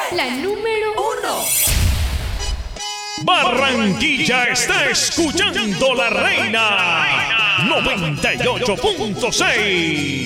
La número 1. Barranquilla está escuchando La Reina 98.6.